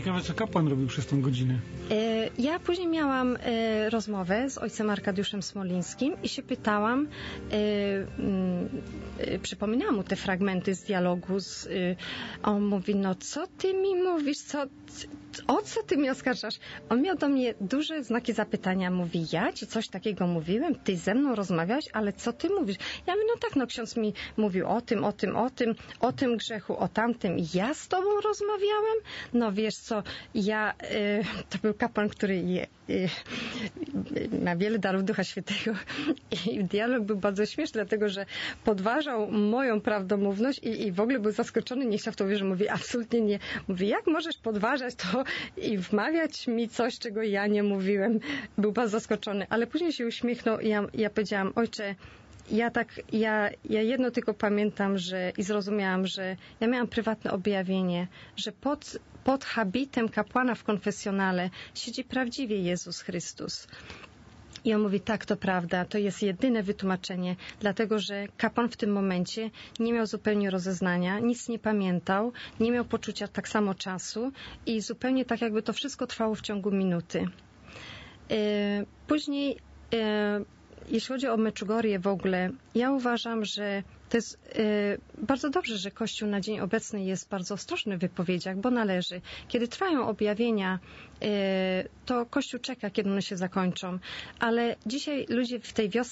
Ciekawe, co kapłan robił przez tą godzinę. Ja później miałam rozmowę z ojcem Arkadiuszem Smolińskim i się pytałam, przypominałam mu te fragmenty z dialogu, a on mówi, no co ty mi mówisz, o co ty mi oskarżasz? On miał do mnie duże znaki zapytania. Mówi, ja ci coś takiego mówiłem? Ty ze mną rozmawiałeś, ale co ty mówisz? Ja mówię, no tak, no ksiądz mi mówił o tym grzechu, o tamtym. Ja z tobą rozmawiałem? No wiesz co, to był kapłan, który ma wiele darów Ducha Świętego i dialog był bardzo śmieszny, dlatego, że podważał moją prawdomówność i w ogóle był zaskoczony, nie chciał w to wierzyć, mówi, absolutnie nie. Mówi, jak możesz podważać to i wmawiać mi coś, czego ja nie mówiłem. Był bardzo zaskoczony, ale później się uśmiechnął i ja powiedziałam, ojcze, ja jedno tylko pamiętam, i zrozumiałam, że ja miałam prywatne objawienie, że pod habitem kapłana w konfesjonale siedzi prawdziwie Jezus Chrystus. I on mówi, tak, to prawda, to jest jedyne wytłumaczenie, dlatego że kapłan w tym momencie nie miał zupełnie rozeznania, nic nie pamiętał, nie miał poczucia tak samo czasu i zupełnie tak jakby to wszystko trwało w ciągu minuty. Później, jeśli chodzi o Meczugorie w ogóle, ja uważam, że to jest bardzo dobrze, że Kościół na dzień obecny jest bardzo ostrożny w wypowiedziach, bo należy. Kiedy trwają objawienia, to Kościół czeka, kiedy one się zakończą. Ale dzisiaj ludzie w tej wiosce